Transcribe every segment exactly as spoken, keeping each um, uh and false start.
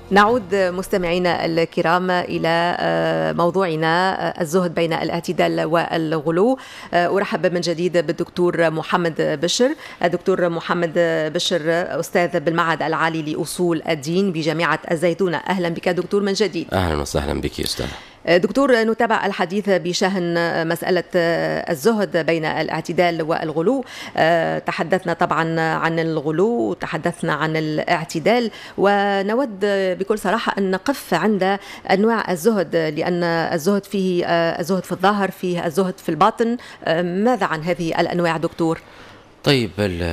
نعود مستمعينا الكرام إلى موضوعنا الزهد بين الاعتدال والغلو. أرحب من جديد بالدكتور محمد بشر. الدكتور محمد بشر أستاذ بالمعهد العالي لأصول الدين بجامعة الزيتونة. أهلا بك دكتور من جديد. أهلا وسهلا بك أستاذ دكتور. نتابع الحديث بشأن مسألة الزهد بين الاعتدال والغلو. تحدثنا طبعا عن الغلو وتحدثنا عن الاعتدال، ونود بكل صراحة أن نقف عند أنواع الزهد، لأن الزهد فيه الزهد في الظاهر، فيه الزهد في الباطن. ماذا عن هذه الأنواع دكتور؟ طيب،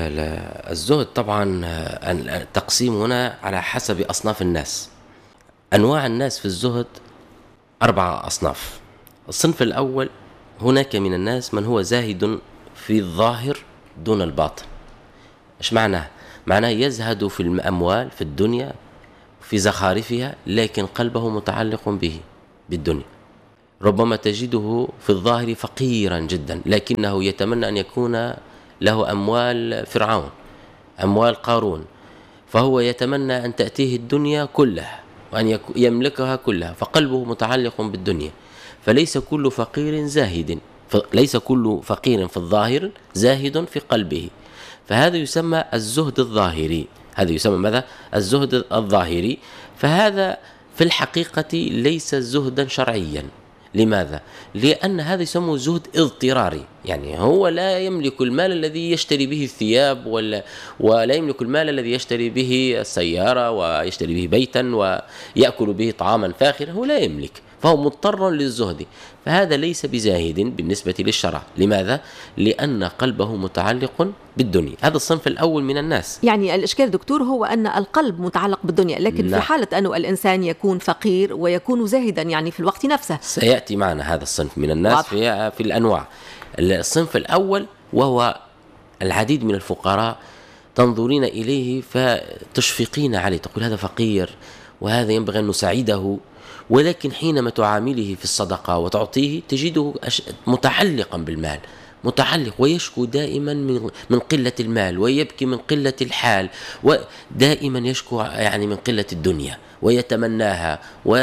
الزهد طبعا التقسيم هنا على حسب أصناف الناس. أنواع الناس في الزهد أربعة أصناف. الصنف الأول، هناك من الناس من هو زاهد في الظاهر دون الباطن. إيش معناه؟ معناه يزهد في الأموال في الدنيا في زخارفها، لكن قلبه متعلق به بالدنيا. ربما تجده في الظاهر فقيرا جدا، لكنه يتمنى أن يكون له أموال فرعون، أموال قارون، فهو يتمنى أن تأتيه الدنيا كلها وأن يملكها كلها، فقلبه متعلق بالدنيا. فليس كل فقير زاهد، ليس كل فقير في الظاهر زاهد في قلبه، فهذا يسمى الزهد الظاهري. هذا يسمى ماذا؟ الزهد الظاهري. فهذا في الحقيقة ليس زهدا شرعيا. لماذا؟ لأن هذا يسمى زهد اضطراري، يعني هو لا يملك المال الذي يشتري به الثياب، ولا ولا يملك المال الذي يشتري به السيارة ويشتري به بيتا ويأكل به طعاما فاخرا، هو لا يملك، فهو مضطر للزهد. فهذا ليس بزاهد بالنسبة للشرع. لماذا؟ لأن قلبه متعلق بالدنيا. هذا الصنف الأول من الناس. يعني الإشكال دكتور هو أن القلب متعلق بالدنيا، لكن لا. في حالة أنه الإنسان يكون فقير ويكون زاهدا يعني في الوقت نفسه، سيأتي معنا هذا الصنف من الناس في, في الأنواع. الصنف الأول وهو العديد من الفقراء تنظرين إليه فتشفقين عليه، تقول هذا فقير وهذا ينبغي أن نساعده، ولكن حينما تعامله في الصدقة وتعطيه تجده متعلقا بالمال، متعلق ويشكو دائما من من قلة المال، ويبكي من قلة الحال، ودائما يشكو يعني من قلة الدنيا ويتمناها،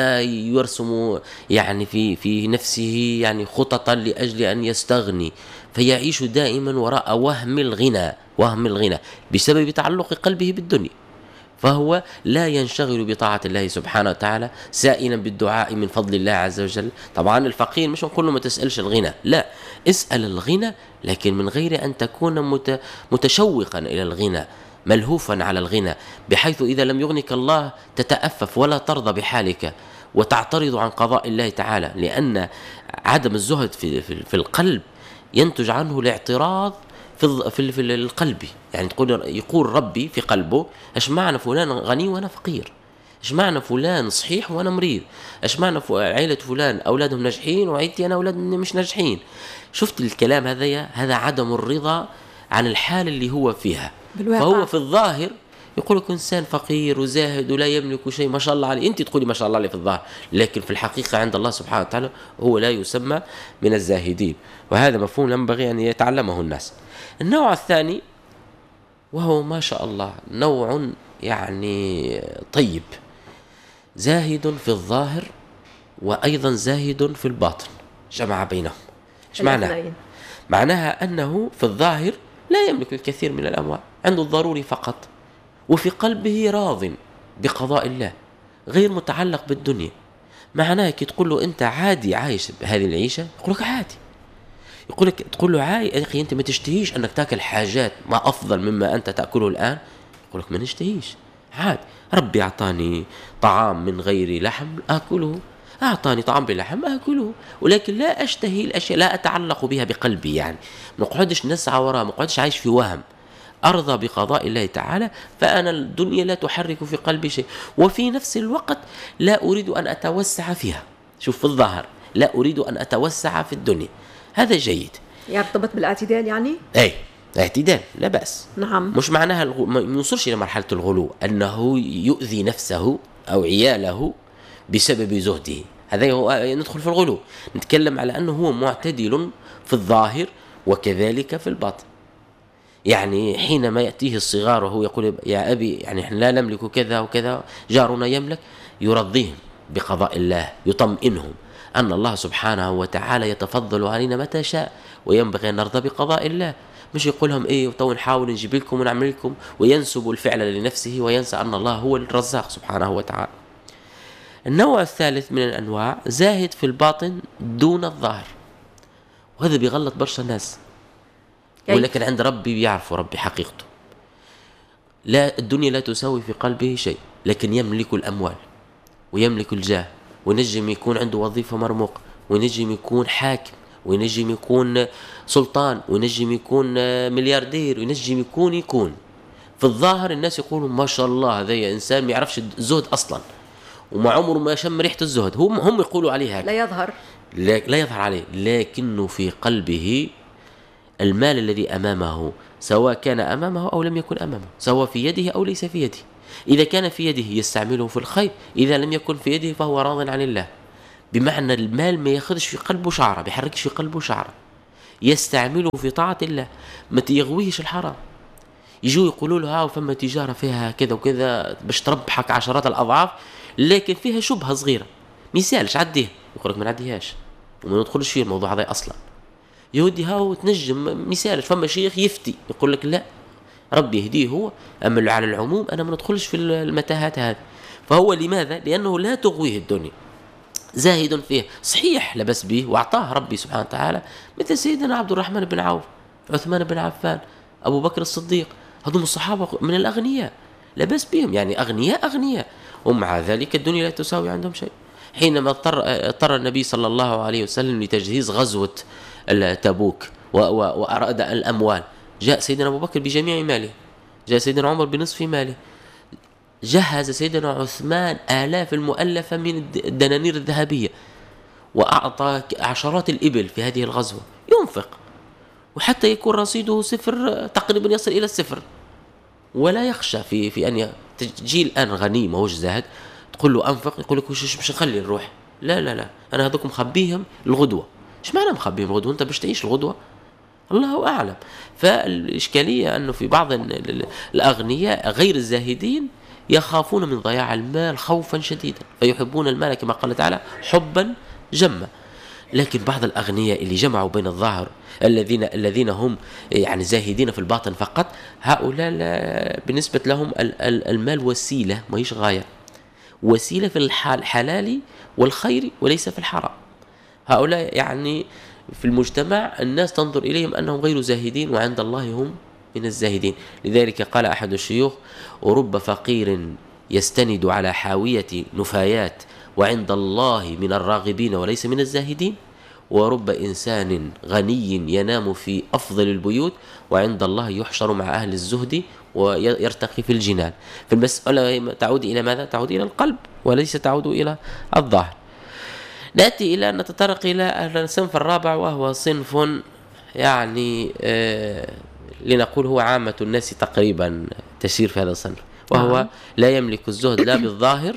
ويرسم يعني في في نفسه يعني خططا لأجل أن يستغني، فيعيش دائما وراء وهم الغنى، وهم الغنى بسبب تعلق قلبه بالدنيا. فهو لا ينشغل بطاعة الله سبحانه وتعالى، سائلا بالدعاء من فضل الله عز وجل. طبعا الفقير مش نقول له ما تسألش الغنى، لا، اسأل الغنى، لكن من غير أن تكون متشوقا إلى الغنى، ملهوفا على الغنى، بحيث إذا لم يغنك الله تتأفف ولا ترضى بحالك وتعترض عن قضاء الله تعالى، لأن عدم الزهد في, في, في القلب ينتج عنه الاعتراض في في في القلب. يعني تقول يقول ربي في قلبه ايش معنى فلان غني وانا فقير، ايش معنى فلان صحيح وانا مريض، ايش معنى عائله فلان اولادهم ناجحين وعائلتي انا اولادهم مش ناجحين. شفت الكلام هذا؟ هذا عدم الرضا عن الحال اللي هو فيها بالواقع. فهو في الظاهر يقول لك انسان فقير وزاهد ولا يملك شيء، ما شاء الله عليه، انت تقولي ما شاء الله عليه في الظاهر، لكن في الحقيقه عند الله سبحانه وتعالى هو لا يسمى من الزاهدين، وهذا مفهوم ينبغي ان يتعلمه الناس. النوع الثاني وهو ما شاء الله نوع يعني طيب، زاهد في الظاهر وأيضا زاهد في الباطن، جمع بينهم. إيش معناه؟ معناها أنه في الظاهر لا يملك الكثير من الأموال، عنده الضروري فقط، وفي قلبه راض بقضاء الله، غير متعلق بالدنيا. معناها كي تقول له أنت عادي عايش بهذه العيشة، يقول لك عادي. يقول لك تقول له عاي يا اخي انت ما تشتهيش انك تاكل حاجات ما افضل مما انت تاكله الان، يقول لك ما نشتهيش عادي، ربي اعطاني طعام من غير لحم اكله، اعطاني طعام بلحم اكله، ولكن لا اشتهي الاشياء، لا اتعلق بها بقلبي، يعني ما نقعدش نسعى وراها، ما نقعدش عايش في وهم، ارضى بقضاء الله تعالى، فانا الدنيا لا تحرك في قلبي شيء، وفي نفس الوقت لا اريد ان اتوسع فيها. شوف في الظاهر لا اريد ان اتوسع في الدنيا، هذا جيد، يرتبط بالاعتدال يعني؟ اي اعتدال لا بأس. نعم. مش معناها الغ... ما يوصلش إلى مرحلة الغلو أنه يؤذي نفسه أو عياله بسبب زهده، هذا هو ندخل في الغلو. نتكلم على أنه هو معتدل في الظاهر وكذلك في الباطن. يعني حينما يأتيه الصغار وهو يقول يا أبي يعني إحنا لا نملك كذا وكذا، جارنا يملك، يرضيهم بقضاء الله، يطمئنهم أن الله سبحانه وتعالى يتفضل علينا متى شاء، وينبغي أن نرضى بقضاء الله. مش يقول لهم إيه وتو نحاول نجيب لكم ونعمل لكم، وينسب الفعل لنفسه وينسى أن الله هو الرزاق سبحانه وتعالى. النوع الثالث من الأنواع زاهد في الباطن دون الظاهر، وهذا بيغلط برشا ناس، ولكن عند ربي بيعرفوا ربي حقيقته. لا، الدنيا لا تساوي في قلبه شيء، لكن يملك الأموال ويملك الجاه، ونجم يكون عنده وظيفة مرموقة، ونجم يكون حاكم، ونجم يكون سلطان، ونجم يكون ملياردير، ونجم يكون يكون في الظاهر الناس يقولوا ما شاء الله هذا إنسان ما يعرفش الزهد أصلا، وما عمره ما شم ريحة الزهد. هم هم يقولوا عليه هكذا، لا يظهر لا, لا يظهر عليه، لكنه في قلبه المال الذي أمامه، سواء كان أمامه أو لم يكن أمامه، سواء في يده أو ليس في يده. إذا كان في يده يستعمله في الخير، إذا لم يكن في يده فهو راض عن الله. بمعنى المال ما ياخذش في قلبه شعرة، بيحركش في قلبه شعرة، يستعمله في طاعة الله، ما تيغويش الحرام. يجوا يقولوا له ها فما تجارة فيها كذا وكذا باش تربحك عشرات الأضعاف، لكن فيها شبهة صغيرة ميسالش عديه، يقولك ما نعديهاش وما ندخلش فيه الموضوع هذا أصلا. يهودي هاو تنجم ميسالش، فما شيخ يفتي يقول لك لا ربي يهديه هو، أما على العموم أنا ما ندخلش في المتاهات هذه. فهو لماذا؟ لأنه لا تغويه الدنيا، زاهد فيه، صحيح لبس به وأعطاه ربي سبحانه وتعالى، مثل سيدنا عبد الرحمن بن عوف، عثمان بن عفان، أبو بكر الصديق، هذول الصحابة من الأغنياء لبس بهم، يعني أغنياء أغنياء، ومع ذلك الدنيا لا تساوي عندهم شيء. حينما اضطر اضطر النبي صلى الله عليه وسلم لتجهيز غزوة تبوك وأراد الأموال، جاء سيدنا أبو بكر بجميع ماله، جاء سيدنا عمر بنصف ماله، جهز سيدنا عثمان آلاف المؤلفة من الدنانير الذهبية، وأعطى عشرات الإبل في هذه الغزوة ينفق، وحتى يكون رصيده صفر تقريبا يصل إلى الصفر، ولا يخشى في في أن تجي الآن غنيمة وش زاهد تقول له أنفق، يقول لك مش مش نخلي نروح، لا لا لا أنا هذوك مخبيهم الغدوة. إيش معنى مخبيهم الغدوة؟ أنت باش تعيش الغدوة؟ الله أعلم. فالإشكالية أنه في بعض الأغنياء غير الزاهدين يخافون من ضياع المال خوفا شديدا، فيحبون المال كما قال تعالى حبا جما. لكن بعض الأغنياء اللي جمعوا بين الظاهر، الذين الذين هم يعني زاهدين في الباطن فقط، هؤلاء بالنسبة لهم المال وسيلة ما هيش غاية، وسيلة في الحلال والخير وليس في الحرام. هؤلاء يعني في المجتمع الناس تنظر إليهم أنهم غير زاهدين، وعند الله هم من الزاهدين. لذلك قال أحد الشيوخ: ورب فقير يستند على حاوية نفايات، وعند الله من الراغبين وليس من الزاهدين، ورب إنسان غني ينام في أفضل البيوت، وعند الله يحشر مع أهل الزهد ويرتقي في الجنان. في المسألة تعود إلى ماذا؟ تعود إلى القلب وليس تعود إلى الظاهر. نأتي إلى أن نتطرق إلى الصنف الرابع، وهو صنف يعني آه لنقول هو عامة الناس تقريبا تسير في هذا الصنف، وهو نعم. لا يملك الزهد لا بالظاهر،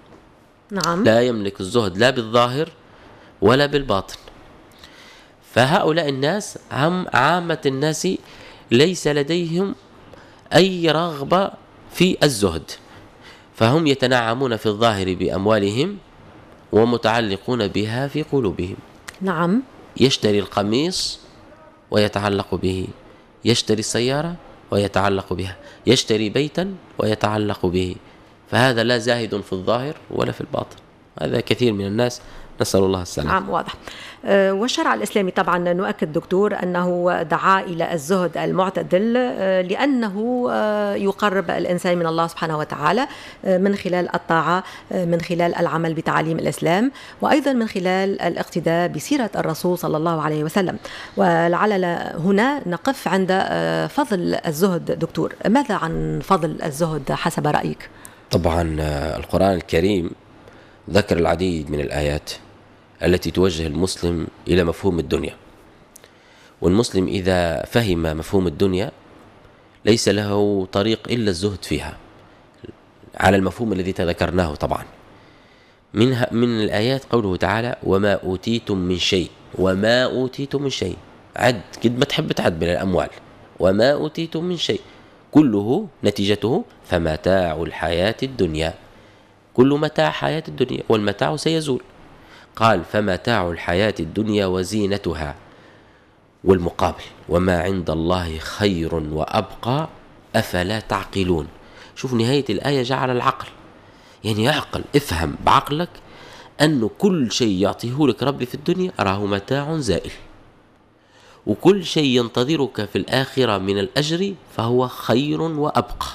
نعم لا يملك الزهد لا بالظاهر ولا بالباطن. فهؤلاء الناس هم عامة الناس ليس لديهم أي رغبة في الزهد، فهم يتنعمون في الظاهر بأموالهم ومتعلقون بها في قلوبهم. نعم. يشتري القميص ويتعلق به، يشتري السيارة ويتعلق بها، يشتري بيتا ويتعلق به، فهذا لا زاهد في الظاهر ولا في الباطن. هذا كثير من الناس، نسأل الله السلامة. نعم واضح. أه والشرع الإسلامي طبعا نؤكد دكتور أنه دعا إلى الزهد المعتدل، أه لأنه أه يقرب الإنسان من الله سبحانه وتعالى أه من خلال الطاعة، أه من خلال العمل بتعاليم الإسلام، وأيضا من خلال الاقتداء بسيرة الرسول صلى الله عليه وسلم. ولعلنا هنا نقف عند أه فضل الزهد. دكتور، ماذا عن فضل الزهد حسب رأيك؟ طبعا القرآن الكريم ذكر العديد من الآيات التي توجه المسلم إلى مفهوم الدنيا، والمسلم إذا فهم مفهوم الدنيا ليس له طريق إلا الزهد فيها على المفهوم الذي تذكرناه. طبعا منها من الآيات قوله تعالى: وما أوتيتم من شيء، وما أوتيتم من شيء، عد قد ما تحب تعد من الأموال، وما أوتيتم من شيء كله نتيجته فمتاع الحياة الدنيا، كل متاع حياة الدنيا والمتاع سيزول. قال فمتاع الحياة الدنيا وزينتها، والمقابل وما عند الله خير وأبقى أفلا تعقلون. شوف نهاية الآية جعل العقل، يعني اعقل، افهم بعقلك أنه كل شيء يعطيه لك ربي في الدنيا راه متاع زائل، وكل شيء ينتظرك في الآخرة من الأجر فهو خير وأبقى.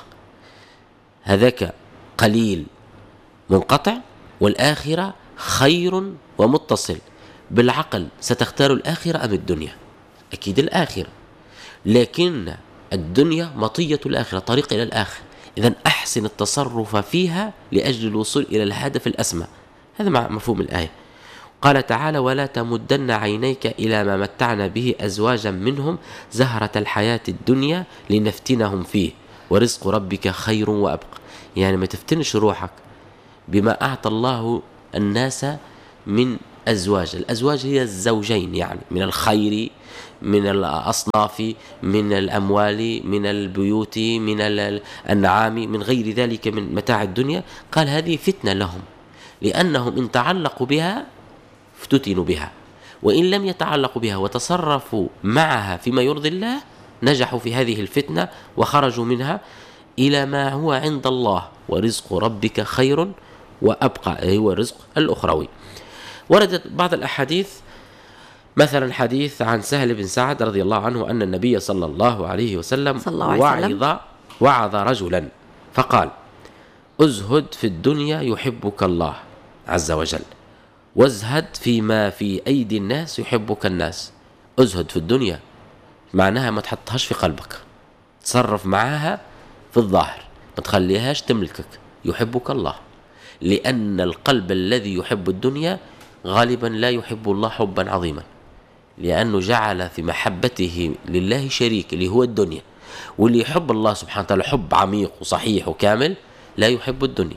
هذاك قليل منقطع، والآخرة خير ومتصل. بالعقل ستختار الآخرة أم الدنيا؟ أكيد الآخرة، لكن الدنيا مطية الآخرة، طريق إلى الآخرة. إذن أحسن التصرف فيها لأجل الوصول إلى الهدف الأسمى. هذا مفهوم الآية. قال تعالى ولا تمدن عينيك إلى ما متعنا به أزواجا منهم زهرة الحياة الدنيا لنفتنهم فيه ورزق ربك خير وأبقى. يعني ما تفتنش روحك بما أعطى الله الناس من أزواج. الأزواج هي الزوجين، يعني من الخير، من الأصناف، من الأموال، من البيوت، من الأنعام، من غير ذلك من متاع الدنيا. قال هذه فتنة لهم، لأنهم إن تعلقوا بها افتتنوا بها، وإن لم يتعلقوا بها وتصرفوا معها فيما يرضي الله نجحوا في هذه الفتنة وخرجوا منها إلى ما هو عند الله، ورزق ربك خير وأبقى، هو الرزق الأخروي. وردت بعض الأحاديث، مثلا حديث عن سهل بن سعد رضي الله عنه أن النبي صلى الله عليه وسلم وعظ وعظ رجلا فقال ازهد في الدنيا يحبك الله عز وجل، وازهد فيما في أيدي الناس يحبك الناس. ازهد في الدنيا معناها ما تحطهاش في قلبك، تصرف معاها في الظاهر، ما تخليهاش تملكك. يحبك الله، لأن القلب الذي يحب الدنيا غالبا لا يحب الله حبا عظيما، لأنه جعل في محبته لله شريك اللي هو الدنيا. واللي يحب الله سبحانه وتعالى حب عميق وصحيح وكامل لا يحب الدنيا،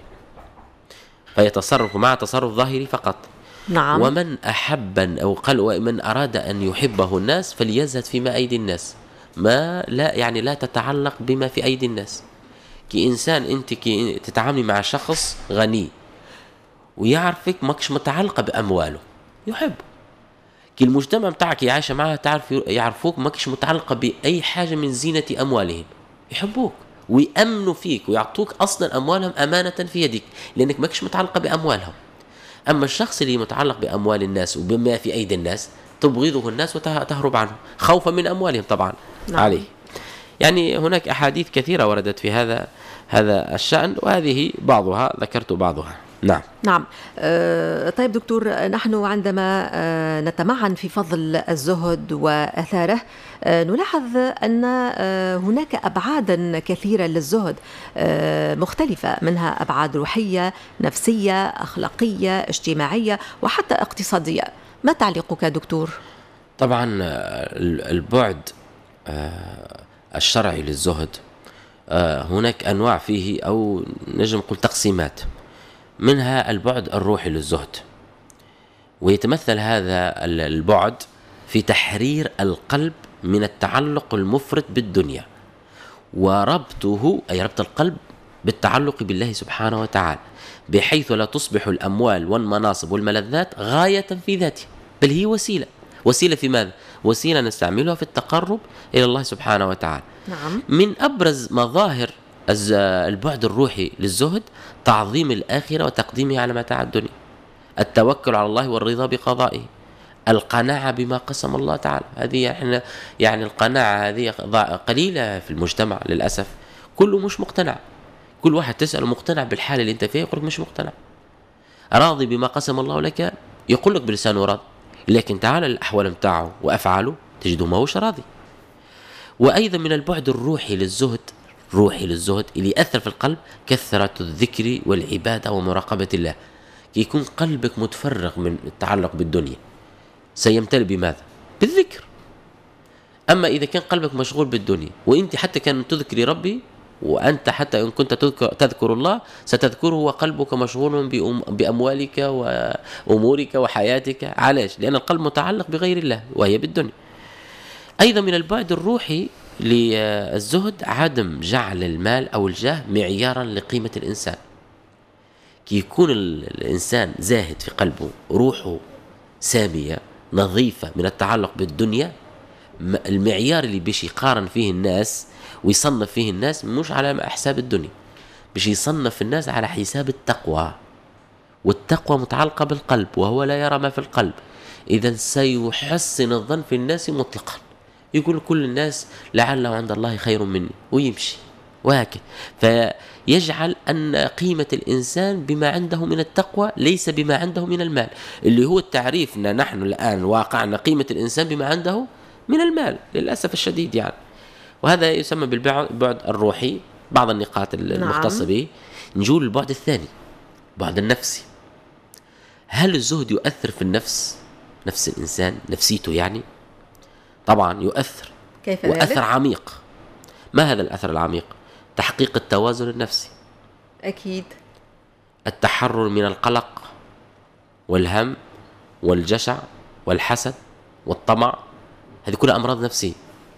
فيتصرف مع تصرف ظاهري فقط. نعم. ومن أحب أو قال ومن أراد أن يحبه الناس فليزهد فيما أيدي الناس، ما لا يعني لا تتعلق بما في أيدي الناس. كي إنسان أنت كي تتعاملي مع شخص غني ويعرفك ماكش متعلقة بأمواله يحب، كي المجتمع بتاعك يعيش معها تعرف يعرفوك ماكش متعلقة بأي حاجة من زينة أموالهم يحبوك ويأمنوا فيك ويعطوك أصلا أموالهم أمانة في يدك لأنك ماكش متعلقة بأموالهم. أما الشخص اللي متعلق بأموال الناس وبما في أيدي الناس تبغضه الناس وتهرب عنه خوفا من أموالهم طبعا. نعم. عليه. يعني هناك أحاديث كثيرة وردت في هذا هذا الشأن، وهذه بعضها ذكرت بعضها. نعم. نعم. أه طيب دكتور، نحن عندما أه نتمعن في فضل الزهد وآثاره أه نلاحظ أن أه هناك أبعادا كثيرة للزهد أه مختلفة، منها أبعاد روحية، نفسية، أخلاقية، اجتماعية، وحتى اقتصادية. ما تعليقك دكتور؟ طبعا البعد أه الشرعي للزهد أه هناك أنواع فيه، أو نجم نقول تقسيمات، منها البعد الروحي للزهد، ويتمثل هذا البعد في تحرير القلب من التعلق المفرط بالدنيا وربطه، أي ربط القلب بالتعلق بالله سبحانه وتعالى، بحيث لا تصبح الأموال والمناصب والملذات غاية في ذاتها، بل هي وسيلة. وسيلة في ماذا؟ وسيلة نستعملها في التقرب إلى الله سبحانه وتعالى. نعم. من أبرز مظاهر البعد الروحي للزهد تعظيم الآخرة وتقديمها على متاع الدنيا، التوكل على الله والرضا بقضائه، القناعة بما قسم الله تعالى. هذه يعني, يعني القناعة هذه قليلة في المجتمع للأسف، كله مش مقتنع. كل واحد تسأله مقتنع بالحال اللي انت فيه يقولك مش مقتنع. راضي بما قسم الله لك يقولك بلسانه راضي، لكن تعال الأحوال متاعه وأفعاله تجده ما هوش راضي. وأيضا من البعد الروحي للزهد روحي للزهد اللي يأثر في القلب كثرة الذكر والعبادة ومراقبة الله. كي يكون قلبك متفرغ من التعلق بالدنيا سيمتلئ بماذا؟ بالذكر. أما إذا كان قلبك مشغول بالدنيا وإنت حتى كان تذكري ربي، وأنت حتى إن كنت تذكر, تذكر الله ستذكره وقلبك مشغول بأموالك وأمورك وحياتك. علاش؟ لأن القلب متعلق بغير الله وهي بالدنيا. أيضا من البعد الروحي للزهد عدم جعل المال أو الجاه معيارا لقيمة الإنسان. كي يكون الإنسان زاهد في قلبه، روحه سامية نظيفة من التعلق بالدنيا، المعيار اللي بيش يقارن فيه الناس ويصنف فيه الناس مش على حساب الدنيا، بيش يصنف الناس على حساب التقوى، والتقوى متعلقة بالقلب وهو لا يرى ما في القلب. إذا سيحسن الظن في الناس مطلقا، يقول كل الناس لعله عند الله خير مني ويمشي وهكذا. فيجعل أن قيمة الإنسان بما عنده من التقوى ليس بما عنده من المال، اللي هو التعريف أن نحن الآن واقعنا قيمة الإنسان بما عنده من المال للأسف الشديد يعني. وهذا يسمى بالبعد الروحي. بعض النقاط المختصة به نجول البعد الثاني، بعد النفسي. هل الزهد يؤثر في النفس، نفس الإنسان نفسيته يعني؟ طبعا يؤثر. كيف وأثر عميق. ما هذا الأثر العميق؟ تحقيق التوازن النفسي، أكيد، التحرر من القلق والهم والجشع والحسد والطمع، هذه كلها أمراض نفسية.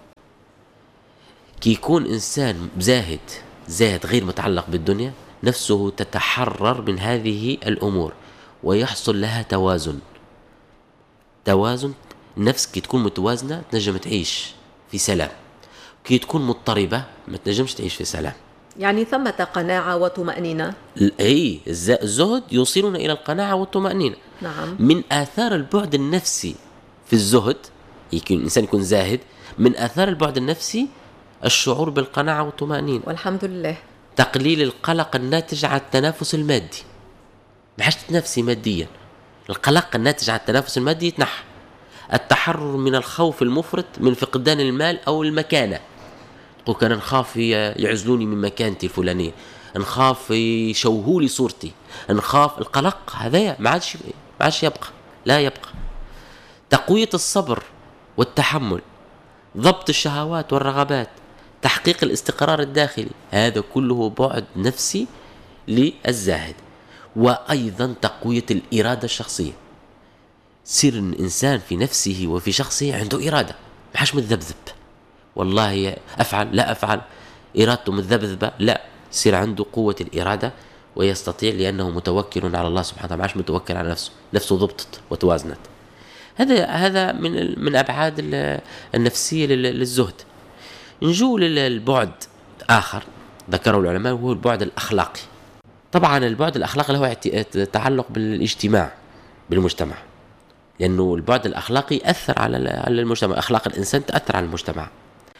كي يكون إنسان زاهد زاهد غير متعلق بالدنيا، نفسه تتحرر من هذه الأمور ويحصل لها توازن. توازن النفس كي تكون متوازنة تنجم تعيش في سلام، كي تكون مضطربة ما تنجمش تعيش في سلام. يعني ثمة قناعة وطمأنينة. أي الزهد يوصلنا إلى القناعة والطمأنينة. نعم. من آثار البعد النفسي في الزهد، يكون الإنسان يكون زاهد، من آثار البعد النفسي الشعور بالقناعة والطمأنينة والحمد لله. تقليل القلق الناتج عن التنافس المادي، ما حاجة تنافسي ماديا، القلق الناتج عن التنافس المادي يتنحى. التحرر من الخوف المفرط من فقدان المال أو المكانة، تقول كان نخاف يعزلوني من مكانتي الفلانية، نخاف يشوهولي صورتي، نخاف. القلق هذا ما عادش ما عادش يبقى، لا يبقى. تقوية الصبر والتحمل، ضبط الشهوات والرغبات، تحقيق الاستقرار الداخلي، هذا كله بعد نفسي للزاهد. وأيضا تقوية الإرادة الشخصية، سير الإنسان في نفسه وفي شخصه عنده إرادة، ما حاش متذبذب، والله أفعل لا أفعل، إرادته متذبذبة، لا، سير عنده قوة الإرادة ويستطيع لأنه متوكل على الله سبحانه وتعالى، ما حاش متوكل على نفسه، نفسه ضبطت وتوازنت. هذا هذا من من أبعاد النفسية للزهد. نجول للبعد آخر ذكره العلماء وهو البعد الأخلاقي. طبعا البعد الأخلاقي له تعلق بالاجتماع بالمجتمع، لأنه البعد الأخلاقي يأثر على المجتمع، أخلاق الإنسان تأثر على المجتمع.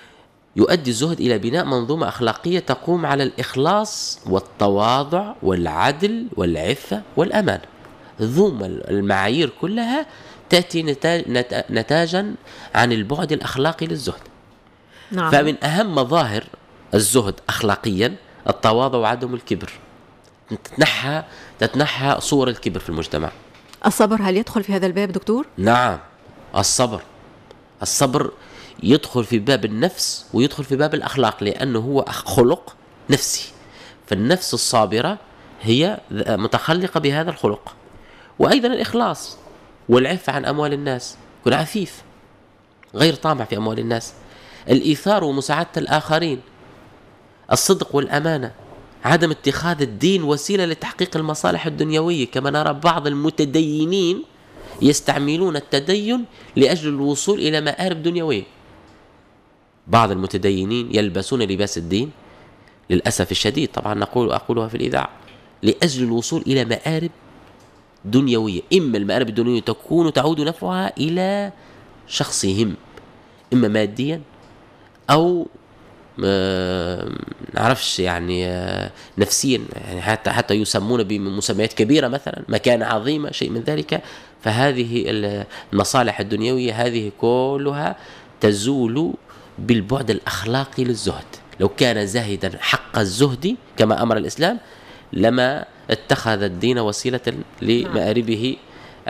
يؤدي الزهد إلى بناء منظومة أخلاقية تقوم على الإخلاص والتواضع والعدل والعفة والأمان. ذوم المعايير كلها تأتي نتاجا عن البعد الأخلاقي للزهد. نعم. فمن أهم مظاهر الزهد أخلاقيا التواضع وعدم الكبر، تتنحى تتنحى صور الكبر في المجتمع. الصبر هل يدخل في هذا الباب دكتور؟ نعم، الصبر الصبر يدخل في باب النفس ويدخل في باب الأخلاق، لأنه هو خلق نفسي، فالنفس الصابرة هي متخلقة بهذا الخلق. وأيضا الإخلاص والعفة عن أموال الناس، كن عفيف غير طامع في أموال الناس، الإيثار ومساعدة الآخرين، الصدق والأمانة، عدم اتخاذ الدين وسيلة لتحقيق المصالح الدنيوية، كما نرى بعض المتدينين يستعملون التدين لأجل الوصول إلى مآرب دنيوية. بعض المتدينين يلبسون لباس الدين للأسف الشديد، طبعا نقول أقولها في الإذاعة، لأجل الوصول إلى مآرب دنيوية. إما المآرب الدنيوية تكون تعود نفعها إلى شخصهم، إما ماديا أو ما نعرفش يعني نفسيا، يعني حتى حتى يسمون بمسميات كبيرة، مثلا مكانة عظيمة، شيء من ذلك. فهذه المصالح الدنيوية هذه كلها تزول بالبعد الأخلاقي للزهد. لو كان زاهدا حق الزهد كما أمر الإسلام لما اتخذ الدين وسيلة لمآربه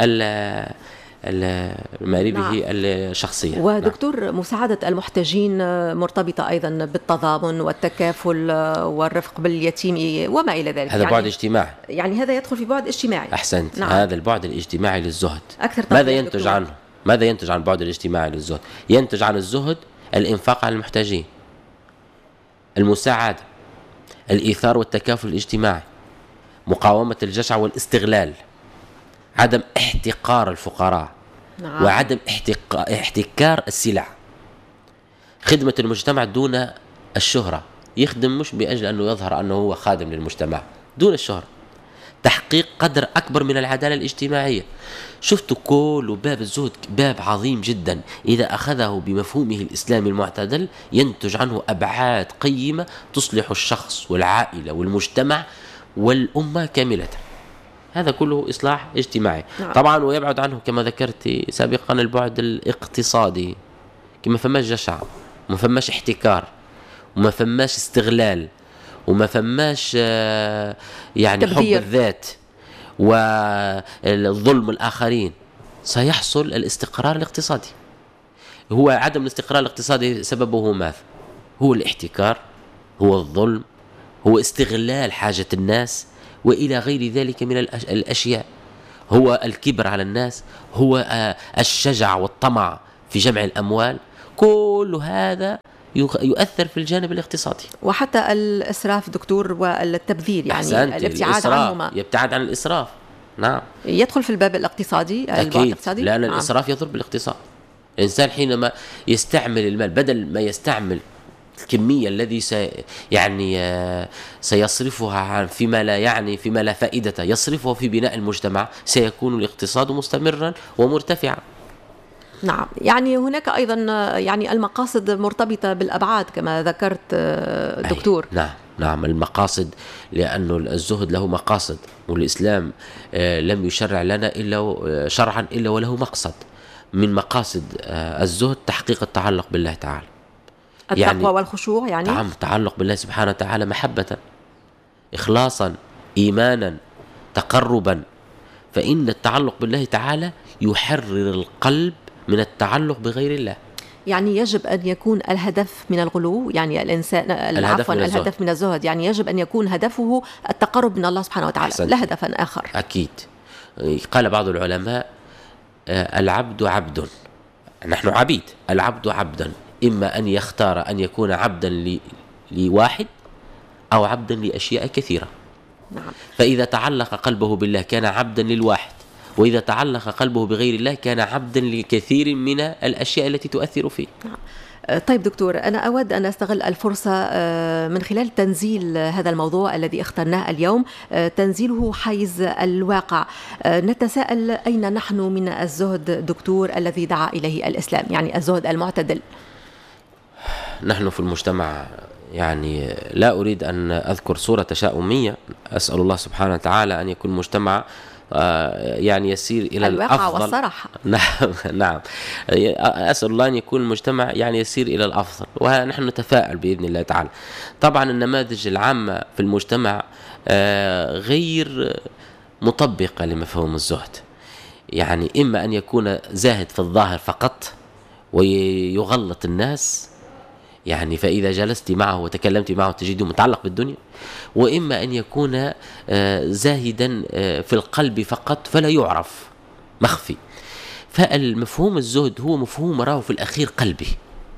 مآربه نعم. الشخصية. ودكتور نعم. مساعدة المحتاجين مرتبطة أيضا بالتضامن والتكافل والرفق باليتيم وما إلى ذلك، هذا يعني بعد اجتماعي، يعني هذا يدخل في بعد اجتماعي. أحسنت. نعم. هذا البعد الاجتماعي للزهد أكثر. ماذا ينتج دكتور. عنه ماذا ينتج عن البعد الاجتماعي للزهد؟ ينتج عن الزهد الإنفاق على المحتاجين، المساعدة، الإيثار والتكافل الاجتماعي، مقاومة الجشع والاستغلال، عدم احتقار الفقراء، نعم. وعدم احتكار السلع، خدمة المجتمع دون الشهرة، يخدم مش بأجل أنه يظهر أنه هو خادم للمجتمع، دون الشهرة، تحقيق قدر أكبر من العدالة الاجتماعية. شفتوا كل باب الزهد باب عظيم جدا، إذا أخذه بمفهومه الإسلامي المعتدل ينتج عنه أبعاد قيمة تصلح الشخص والعائلة والمجتمع والأمة كاملة. هذا كله إصلاح اجتماعي. نعم. طبعا ويبعد عنه كما ذكرت سابقا البعد الاقتصادي، كما فماش جشع، وما فماش احتكار، وما فماش استغلال، وما فماش يعني تبذير. حب الذات والظلم الآخرين، سيحصل الاستقرار الاقتصادي. هو عدم الاستقرار الاقتصادي سببه ماذا؟ هو الاحتكار، هو الظلم، هو استغلال حاجة الناس، وإلى غير ذلك من الأشياء، هو الكبر على الناس، هو الشجع والطمع في جمع الأموال. كل هذا يؤثر في الجانب الاقتصادي، وحتى الإسراف دكتور والتبذير، يعني الابتعاد عنهما، يبتعد عن الإسراف. نعم، يدخل في الباب الاقتصادي، الباب الاقتصادي، لأن نعم. الإسراف يضر بالاقتصاد. الإنسان حينما يستعمل المال بدل ما يستعمل الكمية الذي سي يعني سيصرفها فيما لا يعني فيما لا فائدة، يصرفه في بناء المجتمع، سيكون الاقتصاد مستمرا ومرتفعا. نعم، يعني هناك أيضا يعني المقاصد مرتبطة بالأبعاد كما ذكرت دكتور. نعم نعم المقاصد، لأنه الزهد له مقاصد، والإسلام لم يشرع لنا إلا شرعا إلا وله مقصد. من مقاصد الزهد تحقيق التعلق بالله تعالى، التقوى يعني والخشوع، يعني نعم، تعلق بالله سبحانه وتعالى محبة، إخلاصا، إيمانا، تقربا. فإن التعلق بالله تعالى يحرر القلب من التعلق بغير الله. يعني يجب أن يكون الهدف من الغلو، يعني الإنسان الهدف من الهدف من الزهد، يعني يجب أن يكون هدفه التقرب من الله سبحانه وتعالى، أحسنت. لا هدفا آخر. أكيد. قال بعض العلماء العبد عبد، نحن عبيد، العبد عبدا، إما أن يختار أن يكون عبدا لواحد أو عبدا لأشياء كثيرة. نعم. فإذا تعلق قلبه بالله كان عبدا للواحد، وإذا تعلق قلبه بغير الله كان عبدا لكثير من الأشياء التي تؤثر فيه. نعم. طيب دكتور، أنا أود أن أستغل الفرصة من خلال تنزيل هذا الموضوع الذي اخترناه اليوم، تنزيله حيز الواقع. نتساءل أين نحن من الزهد دكتور الذي دعا إليه الإسلام، يعني الزهد المعتدل؟ نحن في المجتمع، يعني لا أريد أن أذكر صورة تشاؤمية، أسأل الله سبحانه وتعالى أن يكون مجتمع يعني يسير إلى الأفضل والصراحة. نعم نعم أسأل الله أن يكون المجتمع يعني يسير إلى الأفضل، ونحن نتفائل بإذن الله تعالى. طبعا النماذج العامة في المجتمع غير مطبقة لمفهوم الزهد، يعني إما أن يكون زاهد في الظاهر فقط ويغلط الناس، يعني فإذا جلست معه وتكلمت معه تجده متعلق بالدنيا، وإما أن يكون زاهدا في القلب فقط فلا يعرف، مخفي. فالمفهوم الزهد هو مفهوم راه في الأخير قلبي.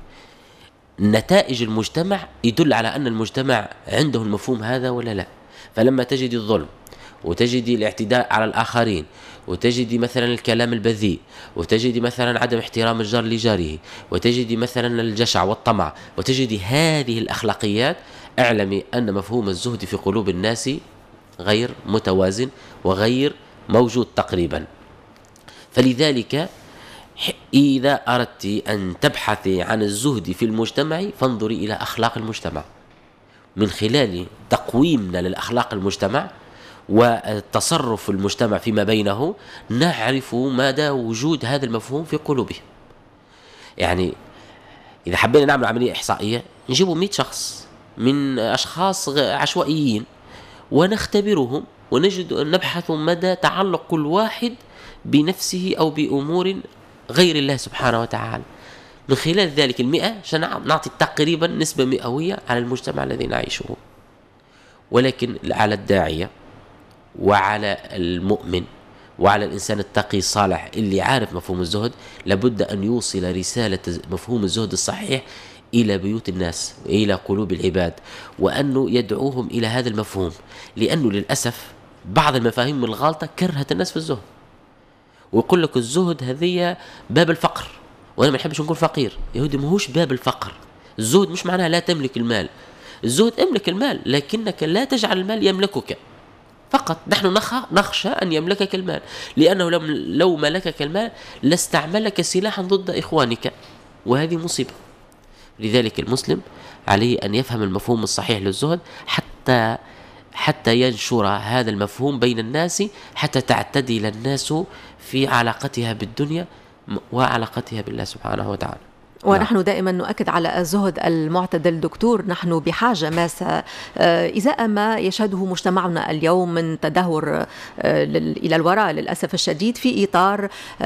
نتائج المجتمع يدل على أن المجتمع عنده المفهوم هذا ولا لا. فلما تجد الظلم، وتجد الاعتداء على الآخرين، وتجد مثلا الكلام البذيء، وتجد مثلا عدم احترام الجار لجاره، وتجد مثلا الجشع والطمع، وتجد هذه الأخلاقيات، اعلمي أن مفهوم الزهد في قلوب الناس غير متوازن وغير موجود تقريبا. فلذلك إذا أردت أن تبحثي عن الزهد في المجتمع فانظري إلى أخلاق المجتمع، من خلال تقويمنا للأخلاق المجتمع والتصرف المجتمع فيما بينه نعرف مدى وجود هذا المفهوم في قلوبهم. يعني إذا حبينا نعمل عملية إحصائية نجيبوا مئة شخص من أشخاص عشوائيين ونختبرهم ونجد نبحث مدى تعلق كل واحد بنفسه أو بأمور غير الله سبحانه وتعالى. من خلال ذلك المئة نعطي تقريبا نسبة مئوية على المجتمع الذي نعيشه. ولكن على الداعية وعلى المؤمن وعلى الإنسان التقي الصالح اللي عارف مفهوم الزهد لابد أن يوصل رسالة مفهوم الزهد الصحيح إلى بيوت الناس إلى قلوب العباد، وأنه يدعوهم إلى هذا المفهوم. لأنه للأسف بعض المفاهيم الغالطة كرهت الناس في الزهد، ويقول لك الزهد هذه باب الفقر، وأنا ما نحبش نكون فقير. يهودي ماهوش باب الفقر. الزهد مش معناها لا تملك المال، الزهد املك المال لكنك لا تجعل المال يملكك فقط. نحن نخشى أن يملكك المال، لأنه لو ملكك المال لاستعملك سلاحا ضد إخوانك، وهذه مصيبة. لذلك المسلم عليه أن يفهم المفهوم الصحيح للزهد حتى حتى ينشر هذا المفهوم بين الناس، حتى تعتدل الناس في علاقتها بالدنيا وعلاقتها بالله سبحانه وتعالى. ونحن دائما نؤكد على الزهد المعتدل. دكتور، نحن بحاجة ماسة إزاء ما يشهده مجتمعنا اليوم من تدهور إلى الوراء للأسف الشديد في إطار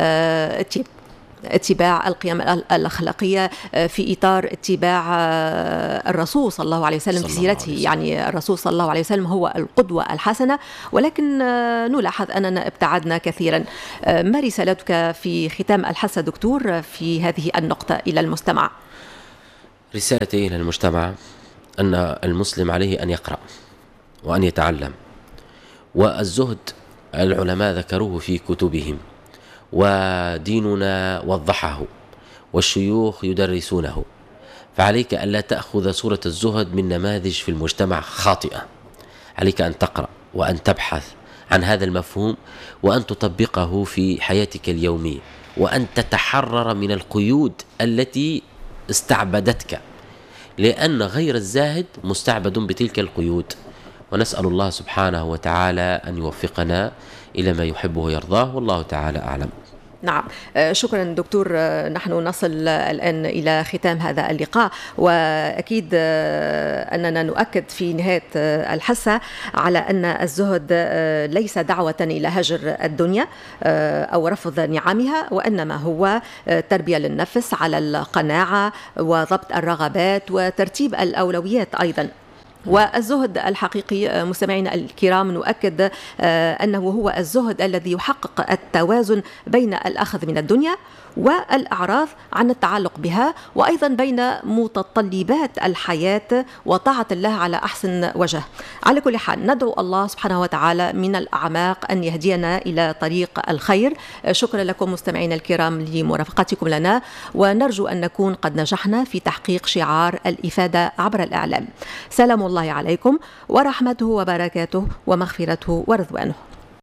اتباع القيم الأخلاقية، في إطار اتباع الرسول صلى الله عليه وسلم في سيرته. يعني الرسول صلى الله عليه وسلم هو القدوة الحسنة، ولكن نلاحظ أننا ابتعدنا كثيرا. ما رسالتك في ختام الحلقة دكتور في هذه النقطة إلى المجتمع؟ رسالتي إلى المجتمع أن المسلم عليه أن يقرأ وأن يتعلم، والزهد العلماء ذكروه في كتبهم، وديننا وضحه، والشيوخ يدرسونه. فعليك أن لا تأخذ صورة الزهد من نماذج في المجتمع خاطئة. عليك أن تقرأ وأن تبحث عن هذا المفهوم وأن تطبقه في حياتك اليومية، وأن تتحرر من القيود التي استعبدتك، لأن غير الزاهد مستعبد بتلك القيود. ونسأل الله سبحانه وتعالى أن يوفقنا إلى ما يحبه ويرضاه، والله تعالى أعلم. نعم، شكرا دكتور. نحن نصل الآن إلى ختام هذا اللقاء، وأكيد أننا نؤكد في نهاية الحصة على أن الزهد ليس دعوة إلى هجر الدنيا أو رفض نعمها، وإنما هو تربية للنفس على القناعة وضبط الرغبات وترتيب الأولويات أيضا. والزهد الحقيقي مستمعينا الكرام نؤكد أنه هو الزهد الذي يحقق التوازن بين الأخذ من الدنيا والأعراض عن التعلق بها، وأيضا بين متطلبات الحياة وطاعة الله على أحسن وجه. على كل حال ندعو الله سبحانه وتعالى من الأعماق أن يهدينا إلى طريق الخير. شكرا لكم مستمعينا الكرام لمرافقتكم لنا، ونرجو أن نكون قد نجحنا في تحقيق شعار الإفادة عبر الإعلام. سلام الله عليكم ورحمته وبركاته ومغفرته ورضوانه.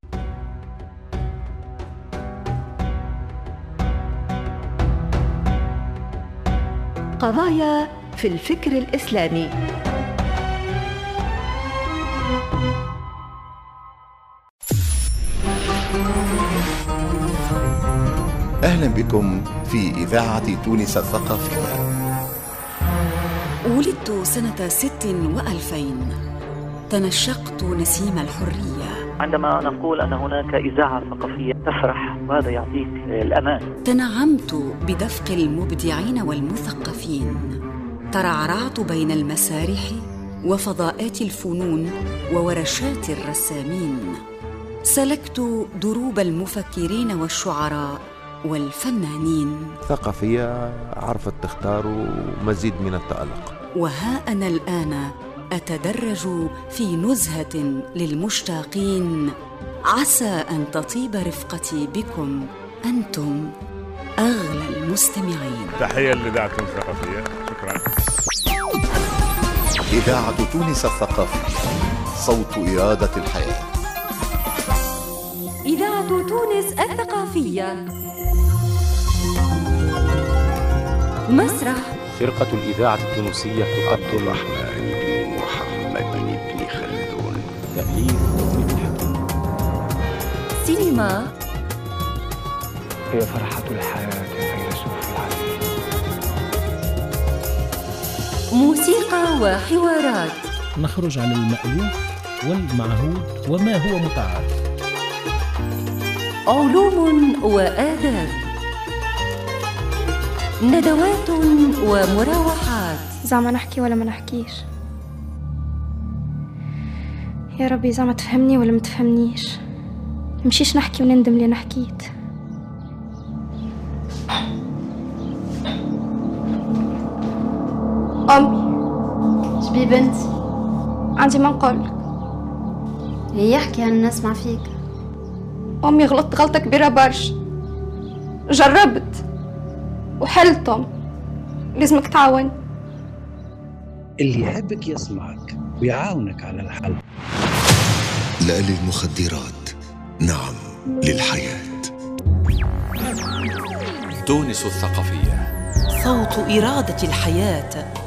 قضايا في الفكر الإسلامي. أهلا بكم في إذاعة تونس الثقافية. ولدت سنة ست وألفين، تنشقت نسيم الحرية. عندما نقول أن هناك إذاعة ثقافية تفرح، وهذا يعطيك الأمان. تنعمت بدفق المبدعين والمثقفين، ترعرعت بين المسارح وفضاءات الفنون وورشات الرسامين، سلكت دروب المفكرين والشعراء والفنانين. ثقافية عرفت تختار مزيد من التألق. وها أنا الآن أتدرج في نزهة للمشتاقين، عسى أن تطيب رفقتي بكم أنتم أغلى المستمعين. تحية لإذاعة تونس الثقافية. شكرا. إذاعة تونس الثقافية، صوت إرادة الحياة. إذاعة تونس الثقافية، مسرح فرقة الإذاعة التونسية تقدم عبد الرحمن بن محمد بن خلدون. تأليف سينما. هي فرحة الحياة فيلسوف العالم. موسيقى وحوارات. نخرج عن المألوف والمعهود وما هو متعارف. علوم وآداب، ندوات ومراوحات. زعما نحكي ولا ما نحكيش؟ يا ربي زعما تفهمني ولا ما تفهمنيش؟ مشيش نحكي وندم لي نحكيت. أمي شبي بنتي، عندي ما نقولك. يحكي هالناس مع فيك. أمي غلطت غلطة كبيرة برشا، جربت وحلتهم، لازمك تعاون. اللي يحبك يسمعك ويعاونك على الحل. لا للمخدرات، نعم للحياة. تونس الثقافية، صوت إرادة الحياة.